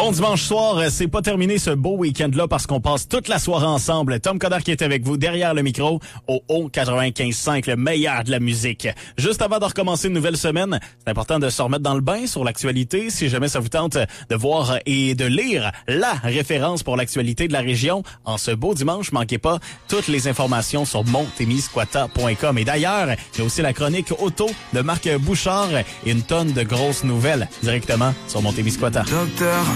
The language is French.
Bon dimanche soir, c'est pas terminé ce beau week-end-là parce qu'on passe toute la soirée ensemble. Tom Coderre qui est avec vous derrière le micro au haut 95.5, le meilleur de la musique. Juste avant de recommencer une nouvelle semaine, c'est important de se remettre dans le bain sur l'actualité. Si jamais ça vous tente de voir et de lire la référence pour l'actualité de la région, en ce beau dimanche, manquez pas toutes les informations sur montemisquata.com. Et d'ailleurs, il y a aussi la chronique auto de Marc Bouchard et une tonne de grosses nouvelles directement sur Montemisquata. Docteur,